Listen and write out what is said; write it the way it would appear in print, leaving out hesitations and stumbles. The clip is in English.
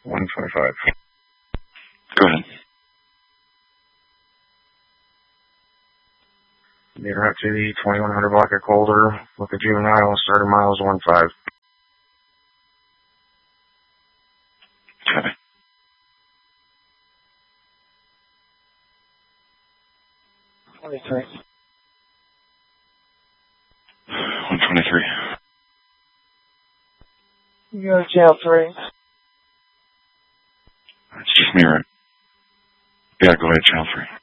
125. Go ahead. Leader up to the 2100 block of Colder with the juvenile. Starter miles 15. Copy. $23. 123. You go to jail 3. It's just me, right? Yeah, go ahead, channel 3.